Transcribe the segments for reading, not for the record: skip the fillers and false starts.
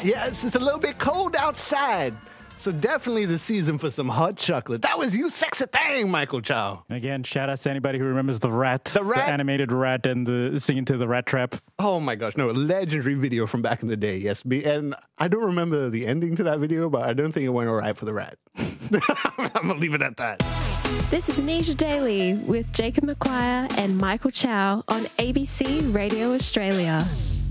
Yes, it's a little bit cold outside. So definitely the season for some hot chocolate. That was You Sexy Thing, Michael Chow. Again, shout out to anybody who remembers the rat. The rat? The animated rat and the singing to the Rat Trap. Oh my gosh, no, legendary video from back in the day, yes. And I don't remember the ending to that video, but I don't think it went all right for the rat. I'm going to leave it at that. This is Anisha Daily with Jacob McQuire and Michael Chow on ABC Radio Australia.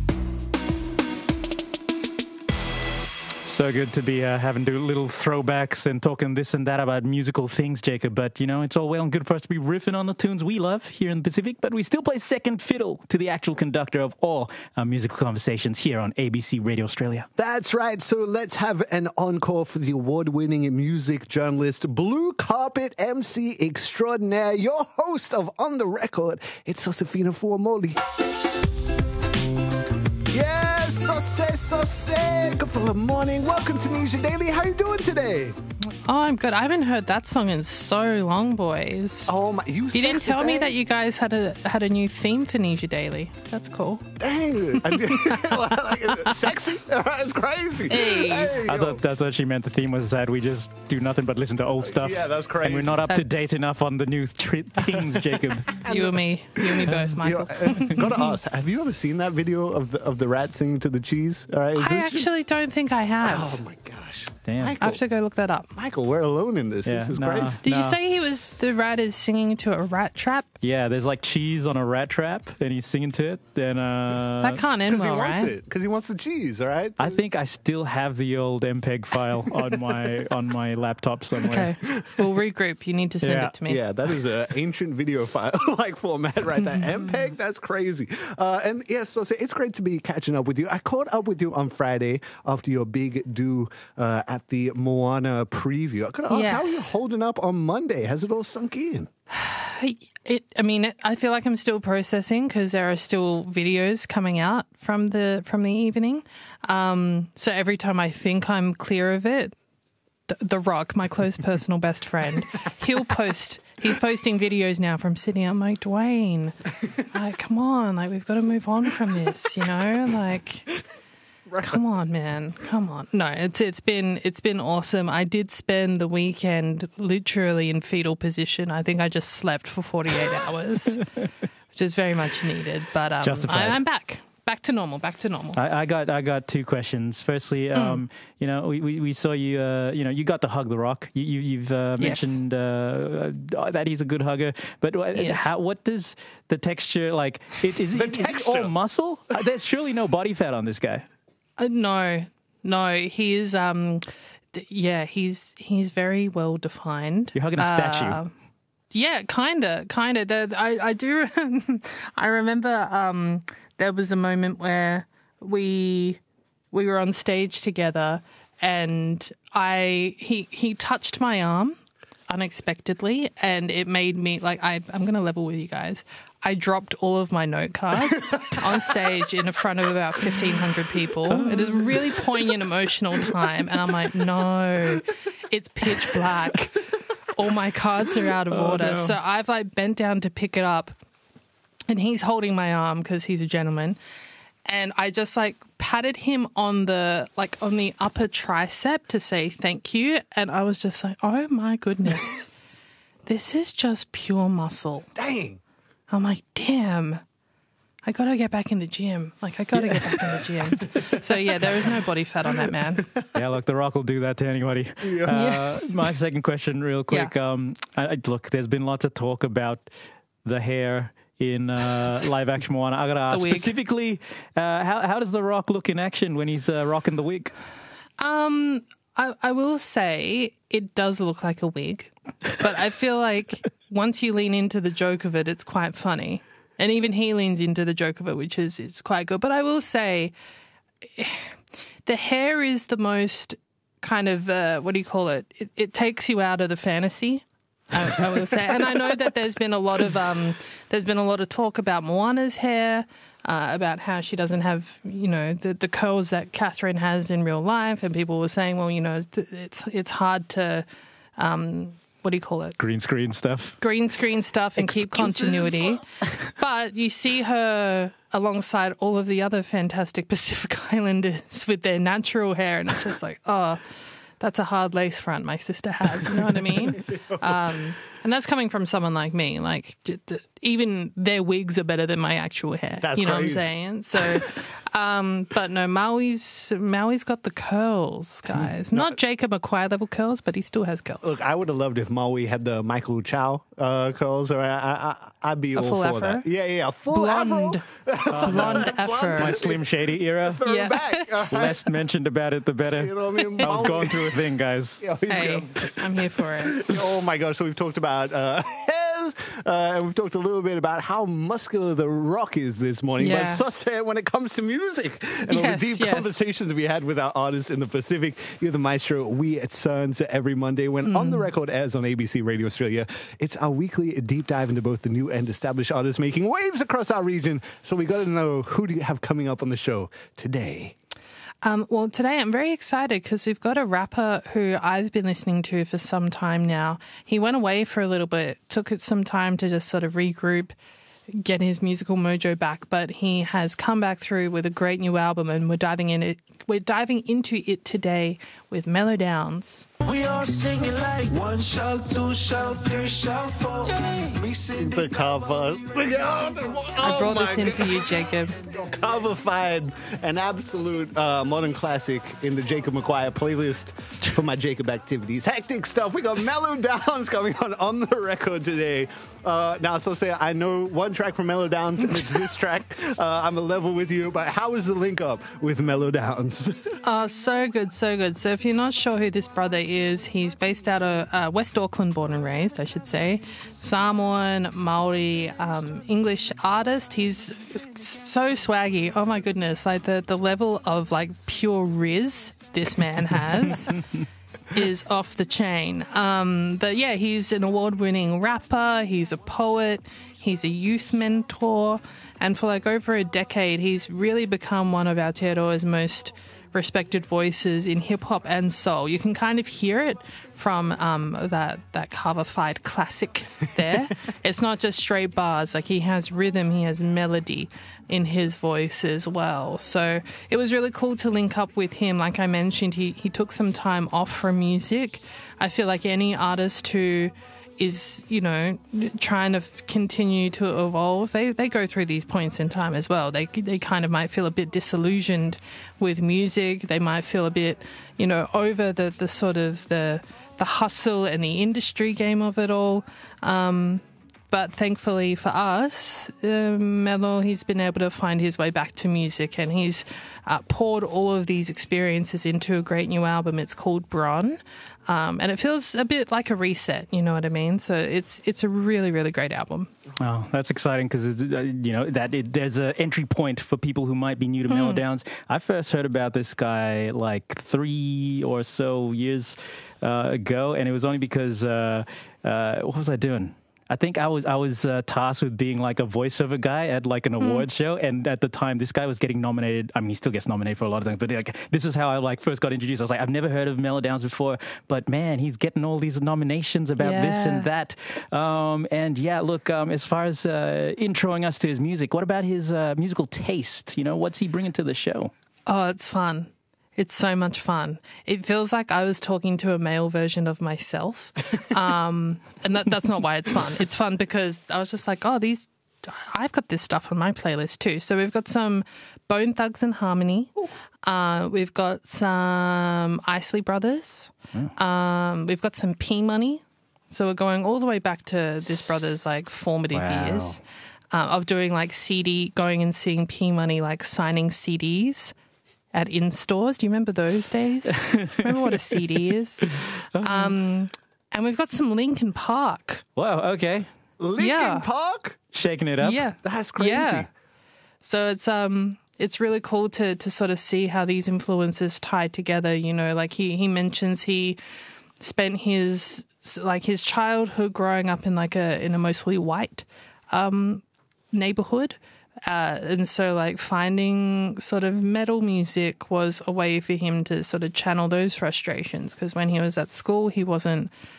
So good to be having to little throwbacks and talking this and that about musical things, Jacob. But, you know, it's all well and good for us to be riffing on the tunes we love here in the Pacific, but we still play second fiddle to the actual conductor of all our musical conversations here on ABC Radio Australia. That's right. So let's have an encore for the award-winning music journalist, blue carpet MC extraordinaire, your host of On The Record. It's Josefina Fuamoli. Yes, good morning. Welcome to Anisha Daily. How you doing today? Oh, I'm good. I haven't heard that song in so long, boys. Oh my! You didn't tell me that you guys had a new theme for Anisha Daily. That's cool. Dang, sexy. It's crazy. Hey. I thought she meant the theme was that we just do nothing but listen to old stuff. Yeah, that's crazy. And we're not up to date enough on the new things, Jacob. You and me both, Michael. Gotta ask, have you ever seen that video of the rat singing to the cheese? All right, I actually don't think I have. Oh my gosh! Damn. Michael, I have to go look that up. Michael, we're alone in this. Yeah, This is nah. crazy. Did you say the rat is singing to a rat trap? Yeah, there's like cheese on a rat trap, and he's singing to it. Then That can't end Because he well, wants right? it. Because he wants the cheese. All right. I think I still have the old MPEG file on my laptop somewhere. Okay, we'll regroup. You need to send Yeah. it to me. Yeah, that is an ancient video file like format right there. MPEG, that's crazy. And yes, so it's great to be catching up with you. I caught up with you on Friday after your big do at the Moana preview. I could ask, how are you holding up on Monday? Has it all sunk in? I feel like I'm still processing because there are still videos coming out from the evening. So every time I think I'm clear of it, The Rock, my close personal best friend, he's posting videos now from Sydney. I'm like, Dwayne, come on, we've got to move on from this, come on, man, come on. No, it's been awesome. I did spend the weekend literally in fetal position. I think I just slept for 48 hours, which is very much needed. But I'm back. Back to normal. I got two questions. Firstly, we saw you. You got to hug The Rock. You've mentioned that he's a good hugger. But what does the texture like? Is it all muscle? There's surely no body fat on this guy. No, he is. He's very well defined. You're hugging a statue. Yeah, kinda. I do. I remember there was a moment where we were on stage together, and he touched my arm unexpectedly, and it made me I'm going to level with you guys. I dropped all of my note cards on stage in front of about 1,500 people. It is a really poignant, emotional time, and I'm like, no, it's pitch black. All my cards are out of order. No. So I've bent down to pick it up, and he's holding my arm because he's a gentleman. And I just patted him on the upper tricep to say thank you. And I was just like, oh my goodness, this is just pure muscle. Dang. I'm like, damn. I got to get back in the gym. Get back in the gym. So, yeah, there is no body fat on that man. Yeah, look, The Rock will do that to anybody. Yes. My second question real quick. Yeah. Look, there's been lots of talk about the hair in live action Moana. I got to ask specifically, how does The Rock look in action when he's rocking the wig? I will say it does look like a wig, but I feel like once you lean into the joke of it, it's quite funny. And even he leans into the joke of it, which is quite good. But I will say the hair is the most kind of, it takes you out of the fantasy, I will say. And I know that there's been a lot of talk about Moana's hair, about how she doesn't have, the curls that Catherine has in real life. And people were saying, well, it's hard to what do you call it? Green screen stuff. Green screen stuff and keep continuity. But you see her alongside all of the other fantastic Pacific Islanders with their natural hair, and it's just like, oh, that's a hard lace front my sister has. You know what I mean? And that's coming from someone like me. Like, even their wigs are better than my actual hair. That's you know crazy. what I'm saying? So, but no, Maui's got the curls, guys. Not Jacob McQuire level curls, but he still has curls. Look, I would have loved if Maui had the Michael Chow curls. Or I'd be all full for afro? that. Yeah, full Blonde. afro. Blonde afro. My Slim Shady era. Throw Yeah. it back. Less mentioned about it, the better. You know what I mean? I was Maui- going through a thing, guys. Yeah, he's Hey, good. I'm here for it. Oh my gosh! So we've talked about hairs, and we've talked a little bit about how muscular the rock is this morning. Yeah. But Sauce, when it comes to music and all the Yes, deep yes. conversations we had with our artists in the Pacific, you're the maestro. We at CERN every Monday when On the Record airs on ABC Radio Australia. It's our weekly deep dive into both the new and established artists making waves across our region. So we got to know, who do you have coming up on the show today? Well, today I'm very excited because we've got a rapper who I've been listening to for some time now. He went away for a little bit, took some time to just sort of regroup, get his musical mojo back, but he has come back through with a great new album, and we're diving into it today with Mellow Downs. We all singing like 1 shout, 2 shout, 3 shout, 4. The cover. I brought this in for you, Jacob. Cover-fied an absolute modern classic in the Jacob McQuire playlist for my Jacob activities. Hectic stuff. We got Mellow Downs coming on the record today. Now, so say I know one track from Mellow Downs, and it's this track. I'm a level with you, but how is the link up with Mellow Downs? Oh, so good, so good. So if you're not sure who this brother is, he's based out of West Auckland, born and raised, I should say. Samoan, Maori, English artist. He's so swaggy. Oh my goodness. Like the level of like pure riz this man has is off the chain. But yeah, he's an award-winning rapper. He's a poet. He's a youth mentor. And for like over a decade, he's really become one of Aotearoa's most respected voices in hip-hop and soul. You can kind of hear it from that cover-fied classic there. It's not just straight bars. Like, he has rhythm, he has melody in his voice as well. So it was really cool to link up with him. Like I mentioned, he took some time off from music. I feel like any artist who is, you know, trying to continue to evolve, they go through these points in time as well. They kind of might feel a bit disillusioned with music. They might feel a bit, you know, over the sort of the hustle and the industry game of it all. But thankfully for us, Mello, he's been able to find his way back to music, and he's poured all of these experiences into a great new album. It's called Bron. And it feels a bit like a reset, you know what I mean? So it's a really, really great album. Oh, that's exciting because, you know, there's an entry point for people who might be new to Mellow Downs. I first heard about this guy like 3 or so years ago, and it was only because, what was I doing? I think I was tasked with being like a voiceover guy at like an awards show, and at the time this guy was getting nominated. I mean, he still gets nominated for a lot of things, but like this is how I like first got introduced. I was like, I've never heard of Mellow Downs before, but man, he's getting all these nominations about this and that. And yeah, look, as far as introing us to his music, what about his musical taste? You know, what's he bringing to the show? Oh, it's fun. It's so much fun. It feels like I was talking to a male version of myself. And that's not why it's fun. It's fun because I was just like, oh, I've got this stuff on my playlist too. So we've got some Bone Thugs and Harmony. We've got some Isley Brothers. We've got some P Money. So we're going all the way back to this brother's like formative years of doing like going and seeing P Money, like signing CDs at in-stores. Do you remember those days? Remember what a CD is? And we've got some Linkin Park. Wow, okay. Linkin Park? Shaking it up. Yeah. That's crazy. Yeah. So it's really cool to sort of see how these influences tie together. You know, like he mentions he spent his childhood growing up in in a mostly white neighborhood. And so like finding sort of metal music was a way for him to sort of channel those frustrations, because when he was at school, he wasn't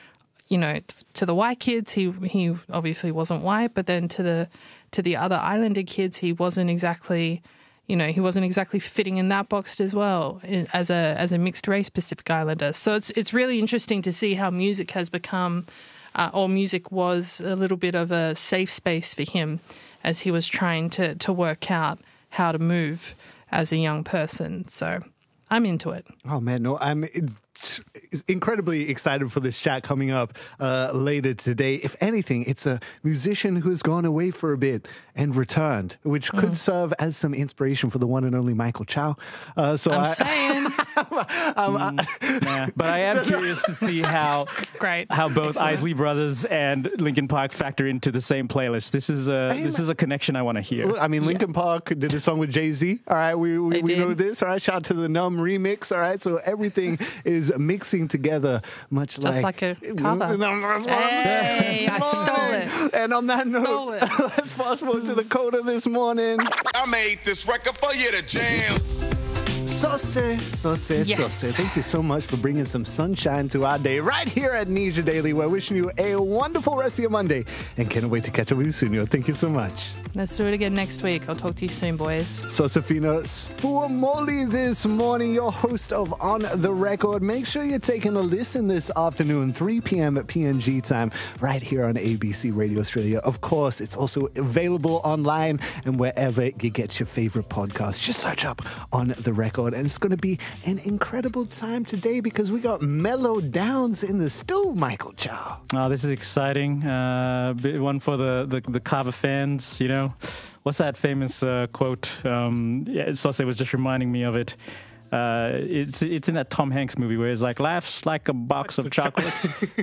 you know, to the white kids, he obviously wasn't white, but then to the other Islander kids, he wasn't exactly fitting in that box as well as a mixed race Pacific Islander. So it's really interesting to see how music has become, or music was a little bit of a safe space for him as he was trying to work out how to move as a young person. So I'm into it. Oh man, no, I'm incredibly excited for this chat coming up later today. If anything, it's a musician who's gone away for a bit and returned, which could serve as some inspiration for the one and only Michael Chow. I'm saying. But I am curious to see how both Isley Brothers and Linkin Park factor into the same playlist. This is a connection I want to hear. I mean, Linkin Park did a song with Jay-Z. All right, we know this. All right, shout out to the Numb remix. All right, so everything is mixing together, much like a cover. Hey, I stole it. And on that note, let's fast forward to the coda this morning. I made this record for you to jam. Sauce. Thank you so much for bringing some sunshine to our day right here at Nisha Daily. We're wishing you a wonderful rest of your Monday and can't wait to catch up with you soon. Yo. Thank you so much. Let's do it again next week. I'll talk to you soon, boys. Sosafina Spuamoli this morning, your host of On The Record. Make sure you're taking a listen this afternoon, 3 p.m. at PNG time, right here on ABC Radio Australia. Of course, it's also available online and wherever you get your favorite podcast. Just search up On The Record. And it's going to be an incredible time today because we got Mellow Downs in the stew, Michael Chow. Oh, this is exciting. One for the Carver fans, you know. What's that famous quote? Sauce was just reminding me of it. It's in that Tom Hanks movie where it's like, life's like a box of chocolates.